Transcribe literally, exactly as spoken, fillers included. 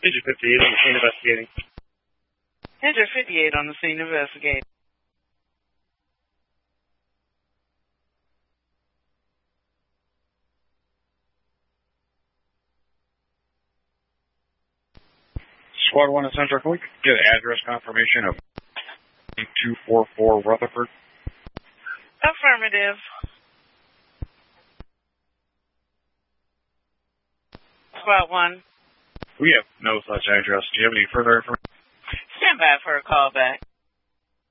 Digit fifty-eight on the scene investigating. Digit fifty-eight on the scene investigating. Squad one at Central, can we get address confirmation of two four four Rutherford? Affirmative. Squad one. We have no such address. Do you have any further information? Stand by for a call back.